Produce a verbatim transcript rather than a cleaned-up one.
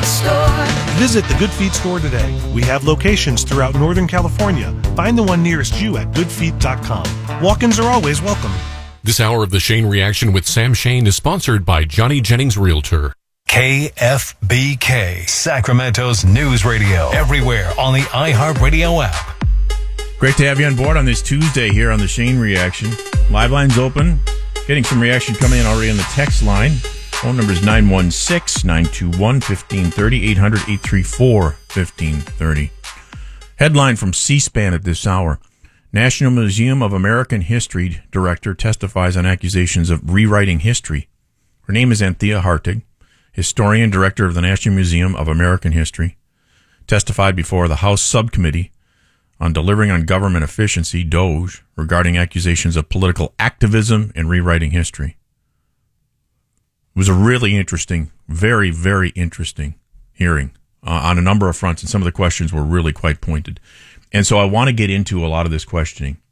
store. Visit the Good Feet store today. We have locations throughout Northern California. Find the one nearest you at good feet dot com. Walk-ins are always welcome. This hour of the Shane Reaction with Sam Shane is sponsored by Johnny Jennings Realtor. K F B K, Sacramento's news radio. Everywhere on the iHeartRadio app. Great to have you on board on this Tuesday here on the Shane Reaction. Live lines open. Getting some reaction coming in already on the text line. Phone number is nine one six, nine two one, one five three zero, eight hundred, eight three four, one five three zero. Headline from C-SPAN at this hour. National Museum of American History director testifies on accusations of rewriting history. Her name is Anthea Hartig, historian, director of the National Museum of American History, testified before the House Subcommittee on Delivering on Government Efficiency, DOGE, regarding accusations of political activism and rewriting history. It was a really interesting, very, very interesting hearing uh, on a number of fronts, and some of the questions were really quite pointed. And so I want to get into a lot of this questioning.